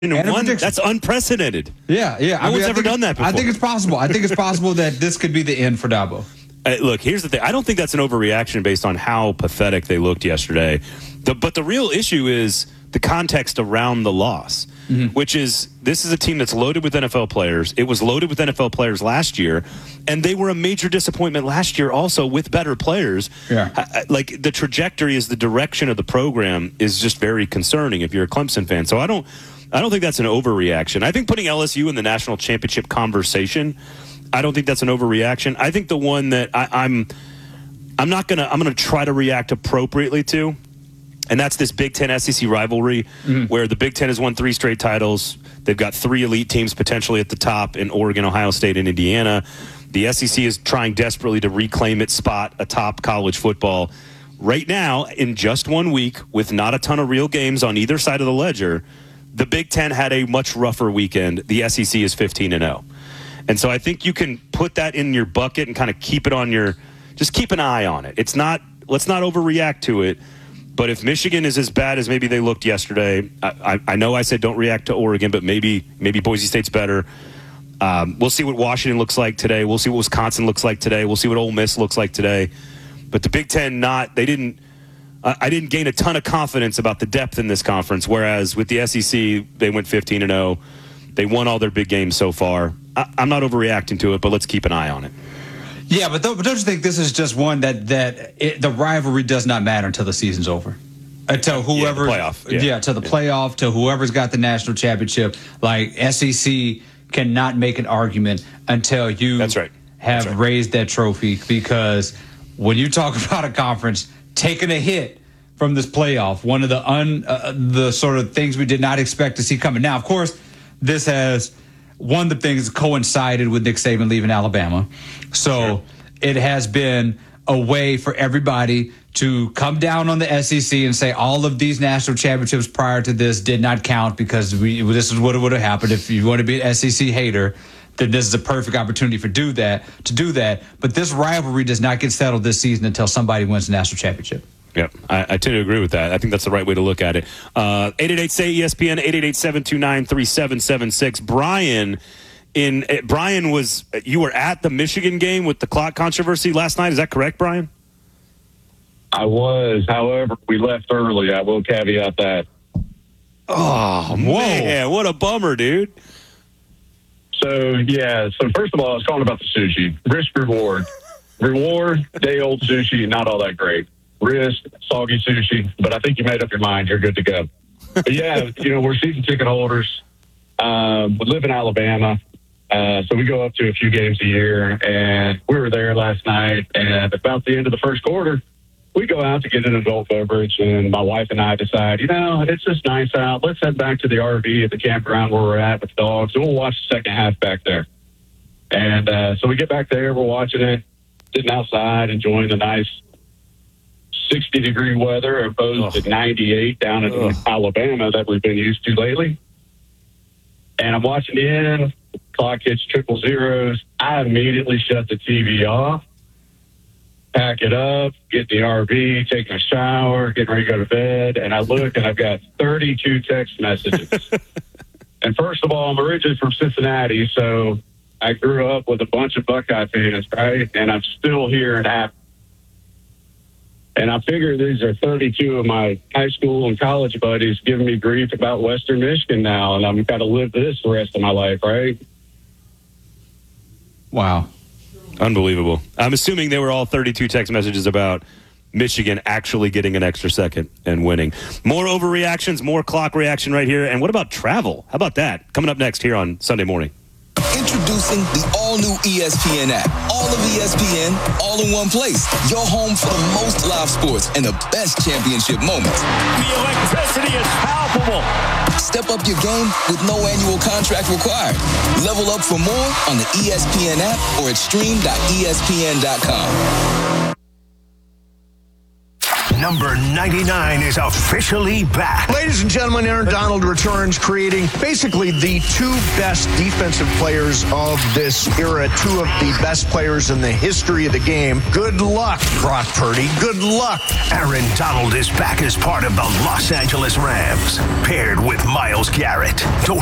one, that's unprecedented. Yeah. No one's ever done that before. I think it's possible. I think it's possible that this could be the end for Dabo. Look, here's the thing. I don't think that's an overreaction based on how pathetic they looked yesterday. But the real issue is the context around the loss, which is this is a team that's loaded with NFL players. It was loaded with NFL players last year, and they were a major disappointment last year also with better players. Yeah. Like the trajectory is the direction of the program is just very concerning if you're a Clemson fan. So I don't think that's an overreaction. I think putting LSU in the national championship conversation, I don't think that's an overreaction. I think the one that I'm gonna try to react appropriately to, and that's this Big Ten SEC rivalry, where the Big Ten has won 3 straight titles. They've got 3 elite teams potentially at the top in Oregon, Ohio State, and Indiana. The SEC is trying desperately to reclaim its spot atop college football. Right now, in just 1 week, with not a ton of real games on either side of the ledger, the Big Ten had a much rougher weekend. The SEC is 15-0. And so I think you can put that in your bucket and kind of keep it on just keep an eye on it. Let's not overreact to it. But if Michigan is as bad as maybe they looked yesterday, I know I said don't react to Oregon, but maybe Boise State's better. We'll see what Washington looks like today. We'll see what Wisconsin looks like today. We'll see what Ole Miss looks like today. But the Big Ten, I didn't gain a ton of confidence about the depth in this conference, whereas with the SEC, they went 15-0. They won all their big games so far. I'm not overreacting to it, but let's keep an eye on it. Yeah, but don't you think this is just one that the rivalry does not matter until the season's over? Until whoever, the playoff. To the playoff, to whoever's got the national championship. Like SEC cannot make an argument until you have raised that trophy, because when you talk about a conference taking a hit from this playoff, one of the sort of things we did not expect to see coming. Now, of course, this has one of the things coincided with Nick Saban leaving Alabama. So it has been a way for everybody to come down on the SEC and say all of these national championships prior to this did not count because this is what would have happened. If you want to be an SEC hater, then this is a perfect opportunity to do that. But this rivalry does not get settled this season until somebody wins the national championship. Yep, I tend to agree with that. I think that's the right way to look at it. 888-SAY-ESPN, 888-729-3776. Brian, you were at the Michigan game with the clock controversy last night. Is that correct, Brian? I was. However, we left early. I will caveat that. Oh, man, what a bummer, dude. So first of all, I was calling about the sushi. Risk reward. Reward, day-old sushi, not all that great. Risk, soggy sushi, but I think you made up your mind. You're good to go. But we're season ticket holders. We live in Alabama, so we go up to a few games a year, and we were there last night, and about the end of the first quarter, we go out to get an adult beverage, and my wife and I decide, it's just nice out. Let's head back to the RV at the campground where we're at with the dogs, and we'll watch the second half back there. And so we get back there, we're watching it, sitting outside, enjoying the nice 60-degree weather opposed to 98 down in Alabama that we've been used to lately. And I'm watching the end, clock hits 000. I immediately shut the TV off, pack it up, get in the RV, taking a shower, getting ready to go to bed, and I look and I've got 32 text messages. And first of all, I'm originally from Cincinnati, so I grew up with a bunch of Buckeye fans, right? And I'm still here in Athens. And I figure these are 32 of my high school and college buddies giving me grief about Western Michigan now, and I'm got to live this the rest of my life, right? Wow. Unbelievable. I'm assuming they were all 32 text messages about Michigan actually getting an extra second and winning. More overreactions, more clock reaction right here. And what about travel? How about that? Coming up next here on Sunday Morning. Introducing the all-new ESPN app. All of ESPN, all in one place. Your home for the most live sports and the best championship moments. The electricity is palpable. Step up your game with no annual contract required. Level up for more on the ESPN app or at stream.espn.com. Number 99 is officially back. Ladies and gentlemen, Aaron Donald returns, creating basically the two best defensive players of this era, two of the best players in the history of the game. Good luck, Brock Purdy. Good luck. Aaron Donald is back as part of the Los Angeles Rams, paired with Myles Garrett. Don't